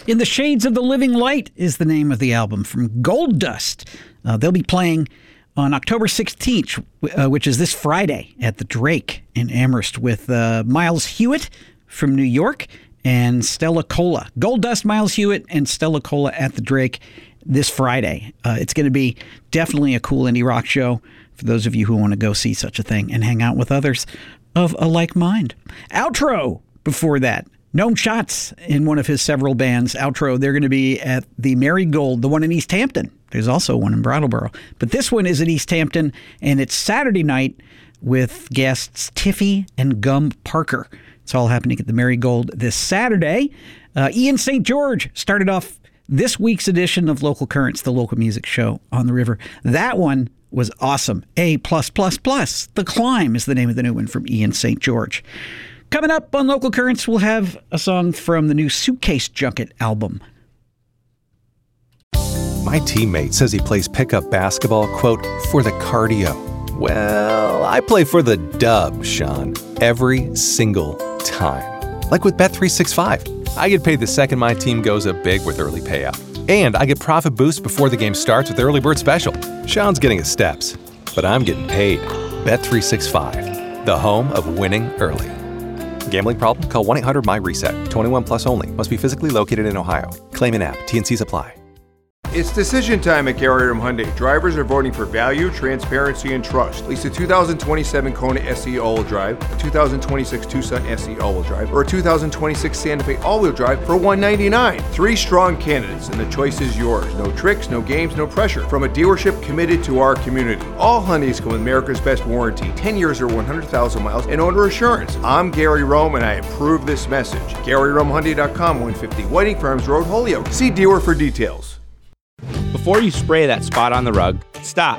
In the Shades of the Living Light is the name of the album from Gold Dust. They'll be playing on October 16th, which is this Friday at the Drake in Amherst with Miles Hewitt from New York and Stella Cola. Gold Dust, Miles Hewitt, and Stella Cola at the Drake this Friday. It's going to be definitely a cool indie rock show for those of you who want to go see such a thing and hang out with others of a like mind. Outro before that. Noam Schatz in one of his several bands. Outro, they're going to be at the Marigold, the one in East Hampton. There's also one in Brattleboro. But this one is at East Hampton, and it's Saturday night with guests Tiffy and Gum Parker. It's all happening at the Marigold this Saturday. Ian St. George started off this week's edition of Local Currents, the local music show on the river. That one was awesome. A+++. The Climb is the name of the new one from Ian St. George. Coming up on Local Currents, we'll have a song from the new Suitcase Junket album. My teammate says he plays pickup basketball, quote, for the cardio. Well, I play for the dub, Sean, every single time. Like with Bet365. I get paid the second my team goes up big with early payout. And I get profit boost before the game starts with Early Bird Special. Sean's getting his steps, but I'm getting paid. Bet365, the home of winning early. Gambling problem? Call 1-800-MY-RESET. 21 plus only. Must be physically located in Ohio. Claim in app. T&Cs apply. It's decision time at Gary Rome Hyundai. Drivers are voting for value, transparency, and trust. Lease a 2027 Kona SE all-wheel drive, a 2026 Tucson SE all-wheel drive, or a 2026 Santa Fe all-wheel drive for $199. 3 strong candidates, and the choice is yours. No tricks, no games, no pressure. From a dealership committed to our community. All Hyundais come with America's best warranty, 10 years or 100,000 miles, and owner assurance. I'm Gary Rome, and I approve this message. GaryRomeHyundai.com, 150 Whiting Farms Road, Holyoke. See dealer for details. Before you spray that spot on the rug, stop.